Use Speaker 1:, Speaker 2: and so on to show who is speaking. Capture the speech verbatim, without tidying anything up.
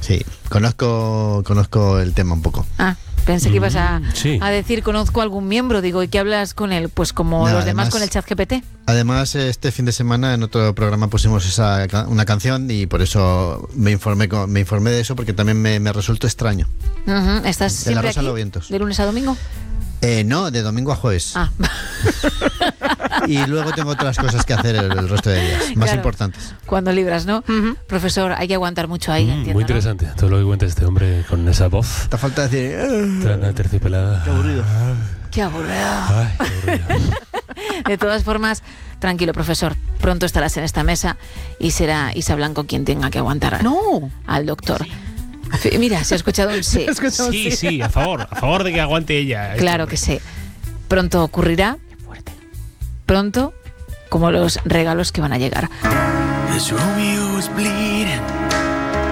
Speaker 1: Sí, conozco, conozco el tema un poco.
Speaker 2: Ah, pensé que ibas a,
Speaker 3: sí.
Speaker 2: a decir conozco a algún miembro, digo, ¿y qué hablas con él? Pues como
Speaker 1: No,
Speaker 2: los demás
Speaker 1: además-
Speaker 2: con el chat G P T.
Speaker 1: Además, este fin de semana en otro programa pusimos esa ca- una canción y por eso me informé con- me informé de eso porque también me, me resultó extraño.
Speaker 2: Ujú, ¿Estás
Speaker 1: De la
Speaker 2: siempre
Speaker 1: Rosa de
Speaker 2: aquí?
Speaker 1: los Vientos.
Speaker 2: ¿De lunes a domingo?
Speaker 1: Eh, no, de domingo a jueves.
Speaker 2: Ah,
Speaker 1: Y luego tengo otras cosas que hacer el, el resto de días, más
Speaker 2: Claro.
Speaker 1: importantes.
Speaker 2: cuando libras, ¿no? Profesor, hay que aguantar mucho ahí,
Speaker 3: Mm,
Speaker 2: entiendo,
Speaker 3: muy
Speaker 2: ¿no?
Speaker 3: interesante todo lo que cuenta este hombre con esa voz
Speaker 1: Te falta decir... "Ah".
Speaker 3: tan aterciopelada.
Speaker 1: Qué aburrido.
Speaker 2: Qué aburrido.
Speaker 3: Ay, qué aburrido.
Speaker 2: De todas formas, tranquilo, profesor. Pronto estarás en esta mesa y será Isa Blanco quien tenga que aguantar
Speaker 4: No.
Speaker 2: al doctor. F- Mira, se ha escuchado un sí.
Speaker 3: Sí, sí, a favor, a favor de que aguante ella.
Speaker 2: Claro que sí. Pronto ocurrirá. Pronto, como los regalos que van a llegar.
Speaker 5: As Romeo was bleeding